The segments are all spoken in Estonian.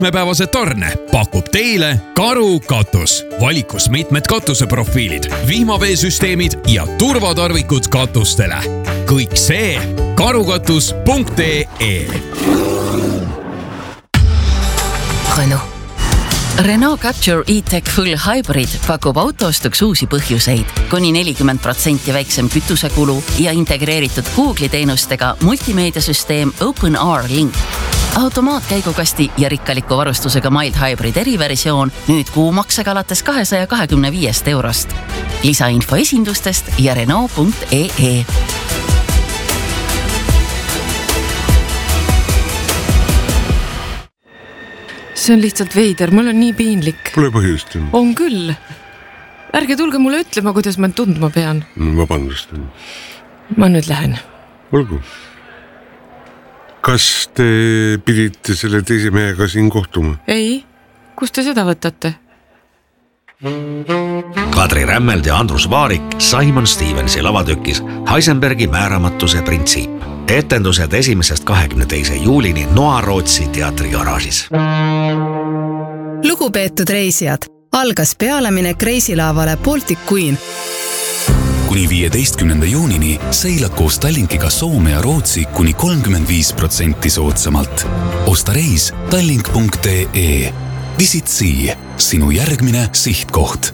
mitmepäevase tarne pakub teile Karu katus. Valikus mitmed katuseprofiilid, vihmaveesüsteemid ja turvatarvikud katustele. Kõik see karukatus.ee. Renault Capture E-Tech Full Hybrid pakub autoostuks uusi põhjuseid, kuni 40% väiksem kütusekulu ja integreeritud Google'i teenustega multimeediasüsteem OpenR Link. Automaatkäigukasti ja rikkaliku varustusega Mild Hybrid eriversioon nüüd kuumaksega alates 225 €. Lisainfo esindustest ja Renault.ee. See on lihtsalt veider, mul on nii piinlik. Pole põhjust. On küll. Ärge tulge mulle ütlema, kuidas ma tundma pean. Vabandust. Ma nüüd lähen. Olgu. Kas te pidite selle teise mehega siin kohtuma? Ei, kus te seda võtate? Kadri Rämmeld ja Andrus Vaarik Simon Stevensi lavatükis Heisenbergi määramatuse printsiip. Etendused 1.–22. juulini Noa-Rootsi teatrigaraažis. Lugupeetud reisijad, algas pealeminek reisilaavale Baltic Queen. Kuni 15. juunini seilad koos Tallinkiga Soome ja Rootsi kuni 35% soodsamalt. Osta reis tallink.ee. Visit Sea, sinu järgmine sihtkoht.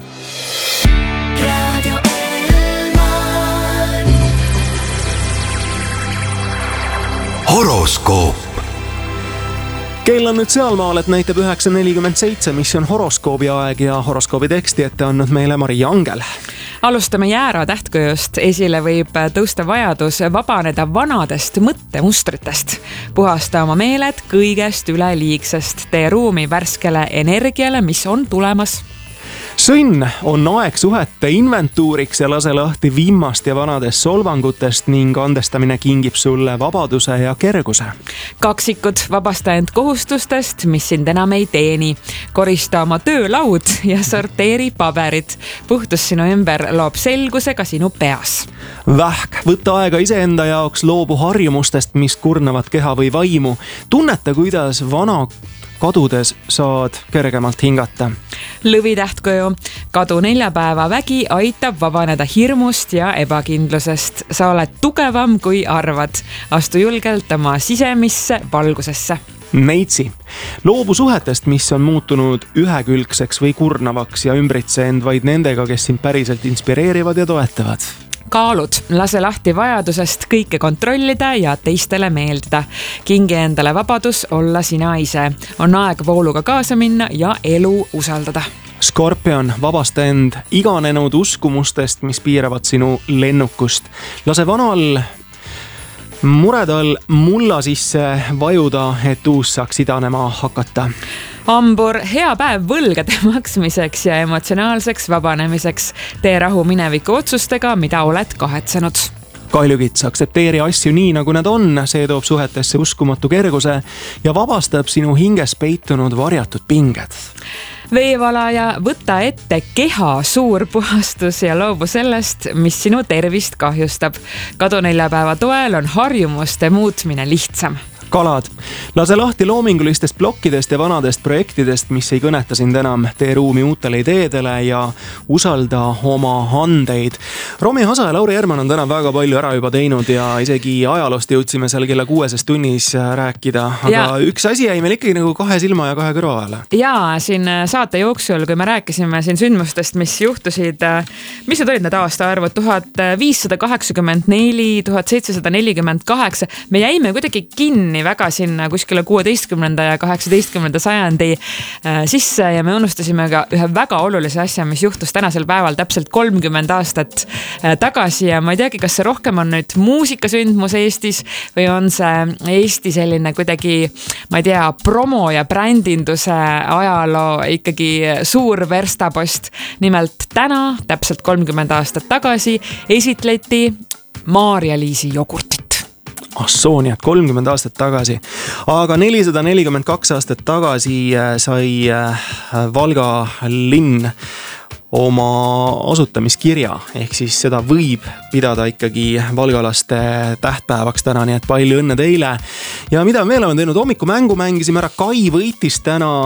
Horoskoop. Kell on nüüd sealmaal, et näitab 9.47, mis on horoskoobi aeg ja horoskoobi teksti ette andnud meile Maria Angel. Alustame jäära tähtkujust. Esile võib tõusta vajadus vabaneda vanadest mõttemustritest. Puhasta oma meeled kõigest üleliigsest. Tee ruumi värskele energiale, mis on tulemas. Sõnn on aeg suhete inventuuriks ja lase lahti viimast ja vanadest solvangutest ning andestamine kingib sulle vabaduse ja kerguse. Kaksikud, vabasta end kohustustest, mis sind enam ei teeni. Korista oma töölaud ja sorteeri paberid. Puhtus sinu ümber loob selguse ka sinu peas. Vähk, võtta aega iseenda jaoks, loobu harjumustest, mis kurnavad keha või vaimu. Tunneta, kuidas vana kadudes saad kergemalt hingata. Lõvi tähtkuju. Kadu 4 päeva vägi aitab vabaneda hirmust ja ebakindlusest. Sa oled tugevam kui arvad. Astu julgelt oma sisemisse valgusesse. Neitsi. Loobu suhetest, mis on muutunud ühekülgseks või kurnavaks ja ümbritse end vaid nendega, kes sind päriselt inspireerivad ja toetavad. Kaalud, lase lahti vajadusest kõike kontrollida ja teistele meeldida. Kingi endale vabadus olla sina ise. On aeg vooluga kaasa minna ja elu usaldada. Skorpion, vabasta end iganenud uskumustest, mis piiravad sinu lennukust. Lase vanal muredal mulla sisse vajuda, et uus saaks idanema hakata. Hambur, hea päev võlgade maksmiseks ja emotsionaalseks vabanemiseks. Tee rahu mineviku otsustega, mida oled kahetsenud. Kaljukits, aksepteeri asju nii, nagu nad on. See toob suhetesse uskumatu kerguse ja vabastab sinu hinges peitunud varjatud pinged. Veevalaja, võta ette keha suur puhastus ja loobu sellest, mis sinu tervist kahjustab. Kadu 4 päeva toel on harjumuste muutmine lihtsam. Kalad, lase lahti loomingulistest plokkidest ja vanadest projektidest, mis ei kõneta sind enam. Tee ruumi uutele ideedele ja usalda oma andeid. Romi Hasa ja Lauri Herman on täna väga palju ära juba teinud ja isegi ajaloost jõudsime seal kella 6 tunnis rääkida. Aga üks asi jäi meil ikkagi nagu 2 silma ja 2 kõrva vahele. Ja siin saate jooksul, kui me rääkisime siin sündmustest, mis juhtusid, mis need olid need aastaarvud, 1584, 1748, me jäime kuidagi kinni väga sinna kuskile 16. ja 18. sajandi sisse ja me unustasime ka ühe väga olulise asja, mis juhtus tänasel päeval täpselt 30 aastat tagasi ja ma ei teagi, kas see rohkem on nüüd muusikasündmus Eestis või on see Eesti selline kuidagi, ma ei tea, promo ja brändinduse ajaloo ikkagi suur verstapost. Nimelt täna, täpselt 30 aastat tagasi, esitleti Maarja-Liisi jogurtit. Assooniat 30 aastat tagasi. Aga 442 aastat tagasi sai Valga linn oma asutamiskirja, ehk siis seda võib pidada ikkagi valgalaste tähtpäevaks täna, nii et palju õnne teile. Ja mida me veel oleme teinud, hommikumängu mängisime ära, Kai võitis täna